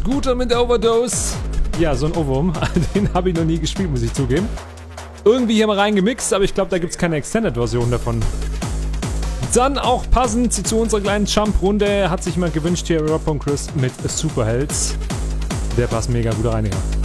Scooter mit Overdose. Ja, so ein Ohrwurm. Den habe ich noch nie gespielt, muss ich zugeben. Irgendwie hier mal reingemixt, aber ich glaube, da gibt es keine Extended-Version davon. Dann auch passend zu unserer kleinen Jump-Runde hat sich jemand gewünscht hier, Rob und Chris mit Superhelds. Der passt mega gut rein, ja.